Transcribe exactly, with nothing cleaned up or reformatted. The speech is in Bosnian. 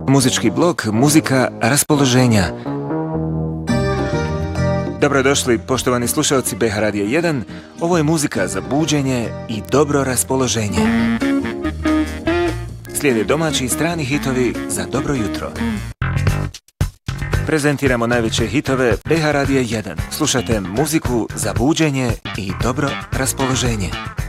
Muzički blok Muzika raspoloženja. Dobrodošli poštovani slušalci B H Radija jedan. Ovo je muzika za buđenje i dobro raspoloženje. Slijede domaći i strani hitovi za dobro jutro. Prezentiramo najveće hitove B H Radija jedan. Slušajte muziku za buđenje i dobro raspoloženje.